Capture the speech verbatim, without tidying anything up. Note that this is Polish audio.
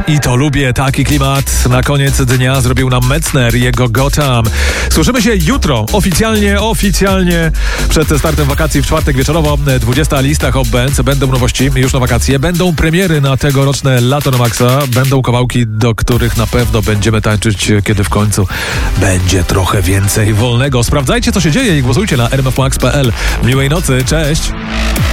I to lubię, taki klimat na koniec dnia zrobił nam Metzner i jego Gotham. Słyszymy się jutro, oficjalnie, oficjalnie przed startem wakacji w czwartek wieczorowo, dwudziesta lista Hot Bands. Będą nowości już na wakacje, będą premiery na tegoroczne Lato na Maxa, będą kawałki, do których na pewno będziemy tańczyć, kiedy w końcu będzie trochę więcej wolnego. Sprawdzajcie, co się dzieje i głosujcie na r m f max kropka p l. Miłej nocy, cześć!